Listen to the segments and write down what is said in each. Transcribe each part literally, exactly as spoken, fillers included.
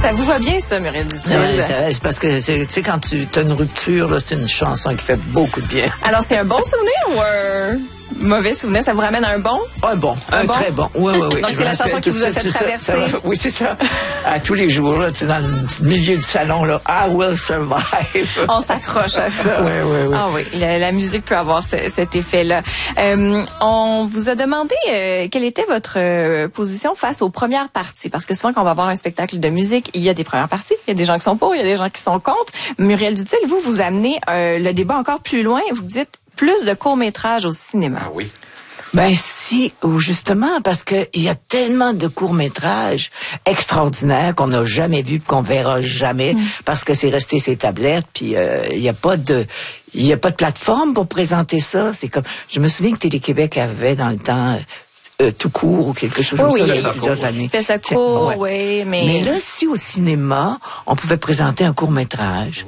Ça vous va bien, ça, Muriel Dutil? Ouais, c'est parce que, tu sais, quand tu as une rupture, là, c'est une chanson qui fait beaucoup de bien. Alors, c'est un bon souvenir ou un mauvais souvenir? Ça vous ramène un bon? Un bon, un, un bon? Très bon. Oui, oui, oui. Donc, c'est la chanson qui vous a fait traverser? Ça, ça, oui, c'est ça. À tous les jours, là, tu sais, dans le milieu du salon, là, I will survive. On s'accroche à ça. Oui, oui, oui. Ah oui, la, la musique peut avoir ce, cet effet-là. Euh, on vous a demandé euh, quelle était votre euh, position face aux premières parties, parce que souvent, quand on va voir un spectacle de musique, il y a des premières parties, il y a des gens qui sont pour, il y a des gens qui sont contre. Muriel Dutil, vous, vous amenez euh, le débat encore plus loin. Vous dites plus de courts-métrages au cinéma. Ah oui. Ben si, ou justement, parce que il y a tellement de courts-métrages extraordinaires qu'on n'a jamais vus, qu'on verra jamais, mm. parce que c'est resté ses tablettes, puis il euh, y a pas de, il y a pas de plateforme pour présenter ça. C'est comme, je me souviens que Télé-Québec avait dans le temps. Euh, tout court ou quelque chose oui, comme oui, ça, il y a plusieurs court, années. Fait ça court, ouais. oui, mais... Mais là, si au cinéma, on pouvait présenter un court-métrage...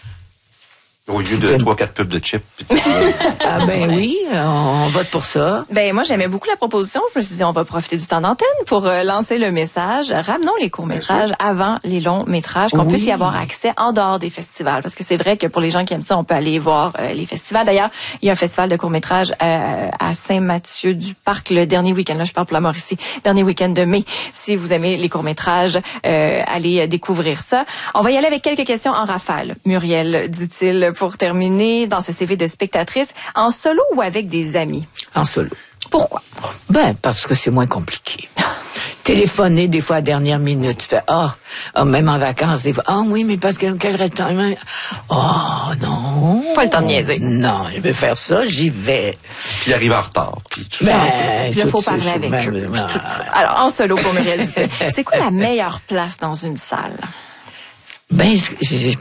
Au lieu de trois quatre pubs de chips. Ah ben oui, on, on vote pour ça. Ben moi, j'aimais beaucoup la proposition. Je me suis dit, on va profiter du temps d'antenne pour euh, lancer le message. Ramenons les courts-métrages avant les longs-métrages, qu'on oui. puisse y avoir accès en dehors des festivals. Parce que c'est vrai que pour les gens qui aiment ça, on peut aller voir euh, les festivals. D'ailleurs, il y a un festival de courts-métrages euh, à Saint-Mathieu-du-Parc le dernier week-end. Là, je parle pour la Mauricie. Dernier week-end de mai. Si vous aimez les courts-métrages, euh, allez découvrir ça. On va y aller avec quelques questions en rafale. Muriel, dit-il, pour terminer dans ce C V de spectatrice, en solo ou avec des amis? En solo. Pourquoi? Ben, parce que c'est moins compliqué. Téléphoner des fois à dernière minute, tu fais ah, oh, oh, même en vacances des fois ah oui mais parce que quel restaurant oh non pas le temps de niaiser. Non, je vais faire ça, j'y vais. Puis il arrive en retard. Puis ben, puis il faut parler avec même, eux. Ben, alors en solo pour Muriel Dutil, c'est quoi la meilleure place dans une salle? Ben, j'ai,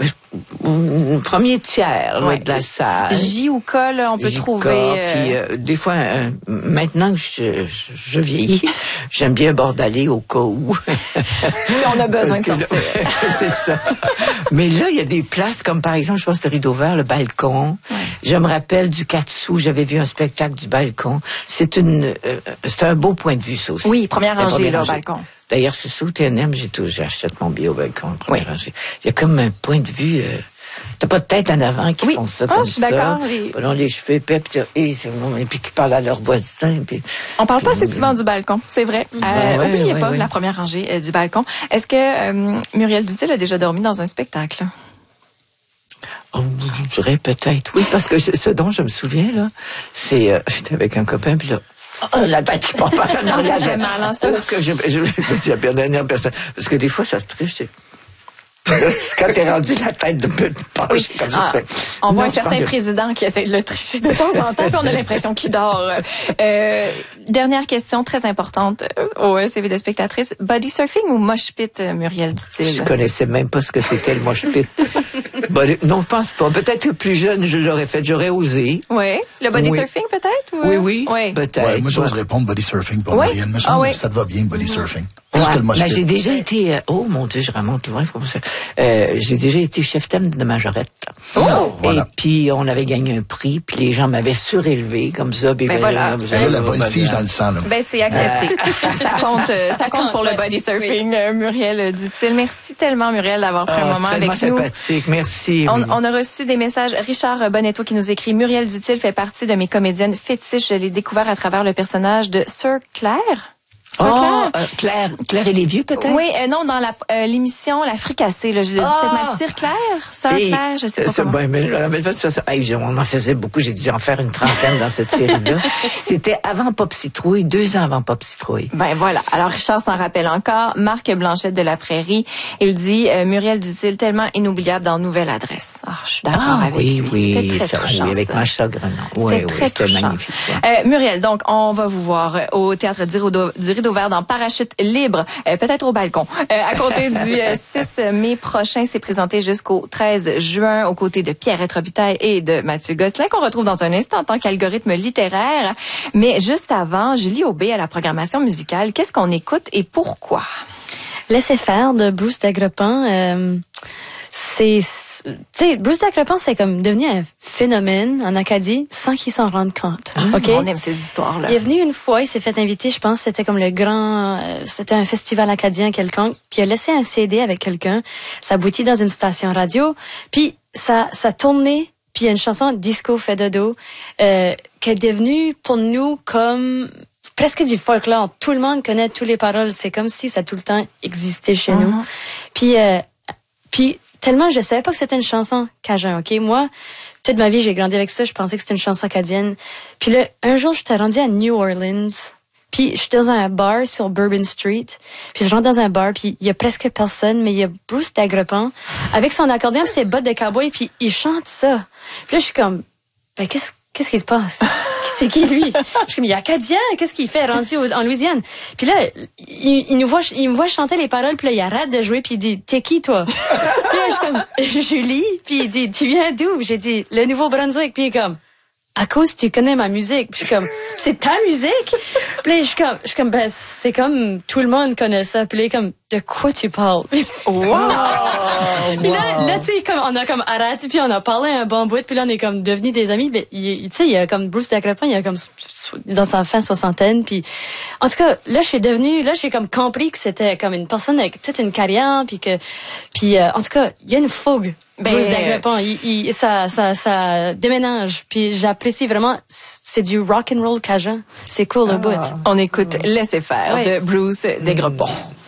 premier tiers ouais. là, de la salle. J ou K, là, on peut J trouver. Euh... Puis euh, des fois, euh, maintenant que je, je, je vieillis, j'aime bien bordaler au cas où. Si on a besoin de sortir. Là, c'est ça. Mais là, il y a des places comme par exemple, je pense le Rideau Vert, le balcon. Ouais. Je me rappelle du Katsu, j'avais vu un spectacle du balcon. C'est une, euh, c'est un beau point de vue ça aussi. Oui, première rangée là, au balcon. D'ailleurs, c'est ça, au T N M, j'ai tout, j'achète mon billet au balcon, première oui. rangée. Il y a comme un point de vue, euh, t'as pas de tête en avant qui oui. font ça oh, comme je suis ça. D'accord, oui. Ils ont les cheveux épais, puis, et, et puis qui parlent à leurs voisins. Puis, on parle pas assez souvent du balcon, c'est vrai. Euh, ouais, oubliez ouais, pas ouais. la première rangée euh, du balcon. Est-ce que euh, Muriel Dutil a déjà dormi dans un spectacle? Oh, je dirais peut-être, oui, parce que je, ce dont je me souviens, là, c'est, euh, j'étais avec un copain, puis là, oh, la tête qui part pas ça. Non, ça fait mal, hein, ça. Que je, je, je, c'est la dernière personne. Parce que des fois, ça se triche, quand t'es rendu la tête de pute penchée oui. comme ça, ah, tu fais... On voit non, un certain que... président qui essaie de le tricher de temps en temps, puis on a l'impression qu'il dort. Euh, dernière question très importante au C V de spectatrice. Body surfing ou mosh pit, Muriel Dutil? Je connaissais même pas ce que c'était le mosh pit. Body... Non, je pense pas. Peut-être que plus jeune, je l'aurais fait. J'aurais osé. Oui. Le body oui. surfing, peut-être? Ou... Oui, oui. oui. Peut-être. Ouais, moi, j'ose ouais. répondre body surfing pour oui? Marianne. Mais ah, oui. ça te va bien, body mm-hmm. surfing. Ouais, ben, j'ai déjà été, euh, oh mon Dieu, je remonte loin comme ça. Euh, j'ai déjà été chef thème de Majorette. Oh, et voilà. Puis on avait gagné un prix, puis les gens m'avaient surélevé comme ça. Ben, ben voilà. Vous avez la voltige dans le sang, là. Ben c'est accepté. Euh... ça compte, ça compte pour le body surfing, euh, Muriel Dutil. Merci tellement, Muriel, d'avoir pris oh, un moment avec nous. C'est sympathique, merci. On, on a reçu des messages. Richard Bonetto qui nous écrit: Muriel Dutil fait partie de mes comédiennes fétiches. Je l'ai découvert à travers le personnage de Sœur Claire. Oh, Claire? Euh, Claire, Claire et les vieux, peut-être? Oui, euh, non, dans la, euh, l'émission La Fricassée, là, je dis, oh! C'est ma Sœur Claire, Sœur Claire, je sais pas comment. Ben, mais, mais, mais, ça, hey, on en faisait beaucoup, j'ai dû en faire une trentaine dans cette série-là. C'était avant Pop Citrouille, deux ans avant Pop Citrouille. Ben voilà, alors Richard s'en rappelle encore. Marc Blanchette de la Prairie, il dit, euh, Muriel Dutil, tellement inoubliable dans Nouvelle Adresse. Ah, je suis d'accord ah, avec oui, lui. Oui, C'était très ça, touchant, oui, avec ça. Macha Grenon. Oui, oui, très c'était touchant. magnifique. Ouais. Euh, Muriel, donc, on va vous voir au Théâtre du Rideau, du Rideau Vert dans Parachute libre, euh, peut-être au balcon. Euh, à compter du euh, six mai prochain, c'est présenté jusqu'au treize juin aux côtés de Pierrette Robitaille et de Mathieu Gosselin, qu'on retrouve dans un instant en tant qu'algorithme littéraire. Mais juste avant, Julie Aubé à la programmation musicale, qu'est-ce qu'on écoute et pourquoi? Laissez faire de Bruce Dagrepin. Euh, c'est tu sais, Bruce Dagrepon, c'est comme devenu un phénomène en Acadie sans qu'il s'en rende compte. Mmh, OK? On aime ces histoires-là. Il est venu une fois, il s'est fait inviter, je pense, c'était comme le grand, euh, c'était un festival acadien quelconque, puis il a laissé un C D avec quelqu'un, ça aboutit dans une station radio, puis ça, ça tournait, puis il y a une chanson Disco fait dodo, euh, qui est devenue pour nous comme presque du folklore. Tout le monde connaît toutes les paroles, c'est comme si ça a tout le temps existé chez mmh. nous. Puis, euh, puis tellement je savais pas que c'était une chanson cajun, OK? Moi, toute ma vie, j'ai grandi avec ça, je pensais que c'était une chanson acadienne. Puis là, un jour, j'étais rendue à New Orleans, puis j'étais dans un bar sur Bourbon Street, puis je rentre dans un bar, puis il y a presque personne, mais il y a Bruce Dagrepon avec son accordéon et ses bottes de cowboy, puis il chante ça. Puis là, je suis comme, ben qu'est-ce Qu'est-ce qui se passe? C'est qui, lui? Je suis comme, il est acadien. Qu'est-ce qu'il fait rendu en Louisiane? Puis là, il, il nous voit, il me voit chanter les paroles, puis là, il arrête de jouer, puis il dit, t'es qui, toi? Puis là, je suis comme, Julie. Puis il dit, tu viens d'où? J'ai dit, le Nouveau-Brunswick. Puis il est comme, à cause tu connais ma musique. Puis je suis comme, c'est ta musique? Puis là, je suis comme, je suis comme, ben, c'est comme, tout le monde connaît ça. Puis là, il est comme, de quoi tu parles? Wow! Puis là, là tu sais, comme, on a comme arrêté, puis on a parlé un bon bout, puis là, on est comme devenus des amis. Mais, tu sais, il y a comme Bruce Dagrepon, il y a comme, dans sa fin soixantaine, puis, en tout cas, là, je suis devenue, là, j'ai comme compris que c'était comme une personne avec toute une carrière, puis que, puis, euh, en tout cas, il y a une fougue. Ben, Bruce Dagrepon, il, il, ça, ça, ça déménage, puis j'apprécie vraiment, c'est du rock and roll cajun. C'est cool, le ah. bout. On écoute Laissez faire oui. de Bruce Dagrepon.